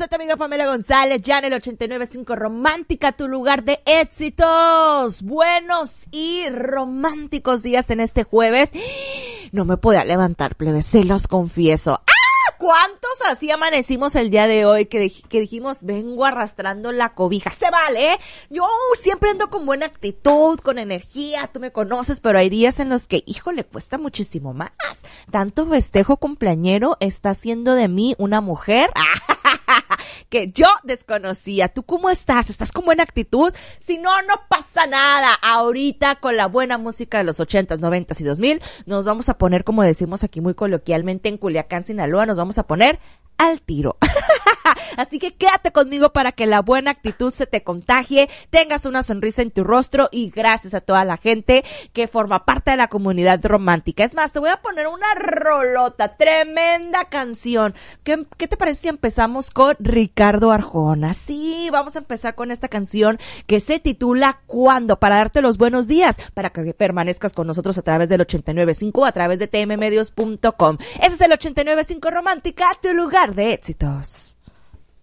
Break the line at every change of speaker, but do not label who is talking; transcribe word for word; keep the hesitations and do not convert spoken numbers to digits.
soy tu amiga Pamela González, ya en el ochenta y nueve punto cinco Romántica, tu lugar de éxitos. Buenos y románticos días en este jueves. No me podía levantar, plebes, se los confieso. ¿Cuántos así amanecimos el día de hoy que, que dijimos, vengo arrastrando la cobija? Se vale, ¿eh? Yo siempre ando con buena actitud, con energía, tú me conoces, pero hay días en los que, híjole, cuesta muchísimo más. Tanto festejo cumpleañero está haciendo de mí una mujer que yo desconocía. ¿Tú cómo estás? ¿Estás con buena actitud? Si no, no pasa nada. Ahorita con la buena música de los ochentas, noventas y dos mil, nos vamos a poner, como decimos aquí muy coloquialmente en Culiacán, Sinaloa, nos vamos a poner al tiro. Así que quédate conmigo para que la buena actitud se te contagie, tengas una sonrisa en tu rostro y gracias a toda la gente que forma parte de la comunidad romántica. Es más, te voy a poner una rolota, tremenda canción. ¿Qué, qué te parece si empezamos con Ricardo Arjona? Sí, vamos a empezar con esta canción que se titula ¿Cuándo? Para darte los buenos días, para que permanezcas con nosotros a través del ochenta y nueve punto cinco, a través de t m medios punto com. Ese es el ochenta y nueve punto cinco Romántica, tu lugar de éxitos.